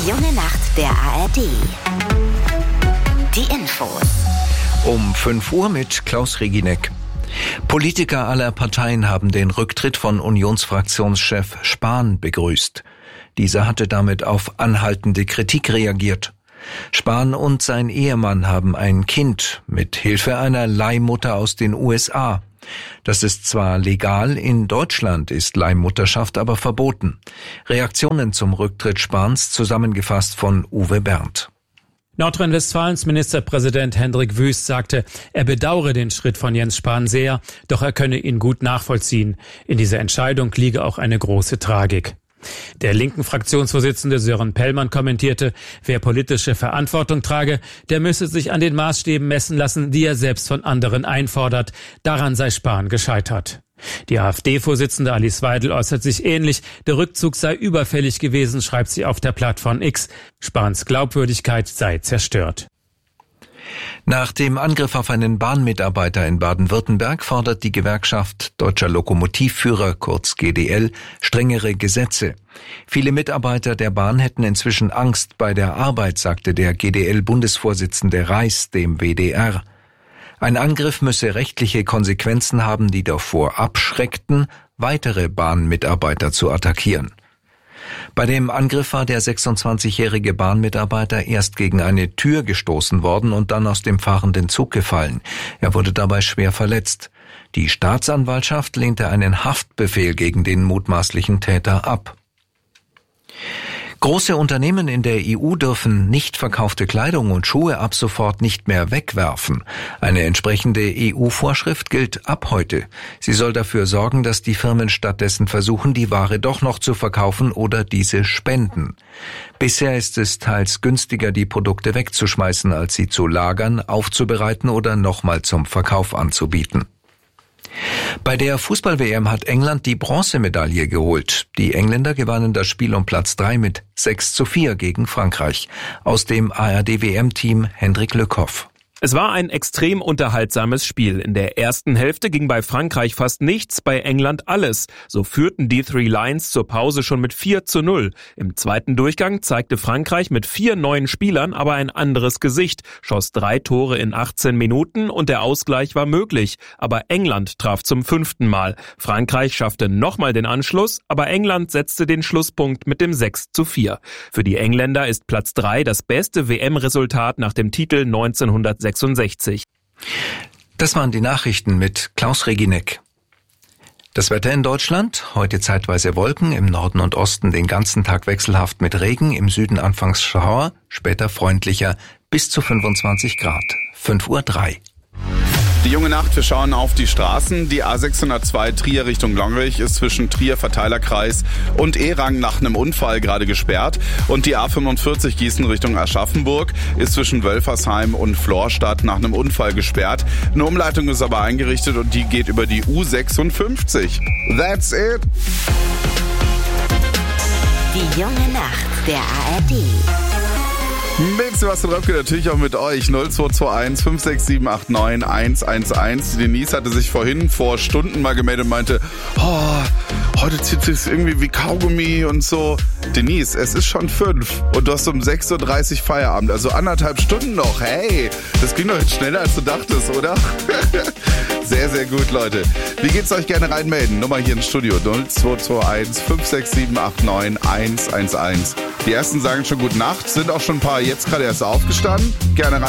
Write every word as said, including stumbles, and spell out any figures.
Die junge Nacht der A R D. Die Infos. Um fünf Uhr mit Klaus Regineck. Politiker aller Parteien haben den Rücktritt von Unionsfraktionschef Spahn begrüßt. Dieser hatte damit auf anhaltende Kritik reagiert. Spahn und sein Ehemann haben ein Kind mit Hilfe einer Leihmutter aus den U S A. Das ist zwar legal, in Deutschland ist Leihmutterschaft aber verboten. Reaktionen zum Rücktritt Spahns zusammengefasst von Uwe Berndt. Nordrhein-Westfalens Ministerpräsident Hendrik Wüst sagte, er bedauere den Schritt von Jens Spahn sehr, doch er könne ihn gut nachvollziehen. In dieser Entscheidung liege auch eine große Tragik. Der linken Fraktionsvorsitzende Sören Pellmann kommentierte, wer politische Verantwortung trage, der müsse sich an den Maßstäben messen lassen, die er selbst von anderen einfordert. Daran sei Spahn gescheitert. Die AfD-Vorsitzende Alice Weidel äußert sich ähnlich. Der Rückzug sei überfällig gewesen, schreibt sie auf der Plattform X. Spahns Glaubwürdigkeit sei zerstört. Nach dem Angriff auf einen Bahnmitarbeiter in Baden-Württemberg fordert die Gewerkschaft Deutscher Lokomotivführer, kurz G D L, strengere Gesetze. Viele Mitarbeiter der Bahn hätten inzwischen Angst bei der Arbeit, sagte der G D L-Bundesvorsitzende Reiß dem W D R. Ein Angriff müsse rechtliche Konsequenzen haben, die davor abschreckten, weitere Bahnmitarbeiter zu attackieren. Bei dem Angriff war der sechsundzwanzigjährige Bahnmitarbeiter erst gegen eine Tür gestoßen worden und dann aus dem fahrenden Zug gefallen. Er wurde dabei schwer verletzt. Die Staatsanwaltschaft lehnte einen Haftbefehl gegen den mutmaßlichen Täter ab. Große Unternehmen in der E U dürfen nicht verkaufte Kleidung und Schuhe ab sofort nicht mehr wegwerfen. Eine entsprechende E U-Vorschrift gilt ab heute. Sie soll dafür sorgen, dass die Firmen stattdessen versuchen, die Ware doch noch zu verkaufen oder diese spenden. Bisher ist es teils günstiger, die Produkte wegzuschmeißen, als sie zu lagern, aufzubereiten oder nochmal zum Verkauf anzubieten. Bei der Fußball-W M hat England die Bronzemedaille geholt. Die Engländer gewannen das Spiel um Platz drei mit sechs zu vier gegen Frankreich. Aus dem A R D-W M-Team Hendrik Lückhoff. Es war ein extrem unterhaltsames Spiel. In der ersten Hälfte ging bei Frankreich fast nichts, bei England alles. So führten die Three Lions zur Pause schon mit vier zu null. Im zweiten Durchgang zeigte Frankreich mit vier neuen Spielern aber ein anderes Gesicht, schoss drei Tore in achtzehn Minuten und der Ausgleich war möglich. Aber England traf zum fünften Mal. Frankreich schaffte nochmal den Anschluss, aber England setzte den Schlusspunkt mit dem sechs zu vier. Für die Engländer ist Platz drei das beste W M-Resultat nach dem Titel neunzehnhundertsechsundsechzig. Das waren die Nachrichten mit Klaus Regineck. Das Wetter in Deutschland, heute zeitweise Wolken, im Norden und Osten den ganzen Tag wechselhaft mit Regen, im Süden anfangs Schauer, später freundlicher, bis zu fünfundzwanzig Grad. fünf Uhr drei. Die junge Nacht, wir schauen auf die Straßen. Die A sechshundertzwei Trier Richtung Longerich ist zwischen Trier Verteilerkreis und Erang nach einem Unfall gerade gesperrt. Und die A fünfundvierzig Gießen Richtung Aschaffenburg ist zwischen Wölfersheim und Florstadt nach einem Unfall gesperrt. Eine Umleitung ist aber eingerichtet und die geht über die U sechsundfünfzig. That's it. Die junge Nacht der A R D. Ein bisschen was drauf geht natürlich auch mit euch. null zwei zwei eins fünf sechs sieben acht neun eins eins eins. Die Denise hatte sich vorhin vor Stunden mal gemeldet und meinte, oh, heute zieht sich's irgendwie wie Kaugummi und so. Denise, es ist schon fünf und du hast um sechs Uhr dreißig Feierabend, also anderthalb Stunden noch. Hey, das ging doch jetzt schneller als du dachtest, oder? Sehr, sehr gut, Leute. Wie geht's euch? Gerne reinmelden. Nummer hier im Studio null zwei zwei eins fünf sechs sieben acht neun eins eins eins. Die ersten sagen schon Gute Nacht, sind auch schon ein paar jetzt gerade erst aufgestanden. Gerne rein.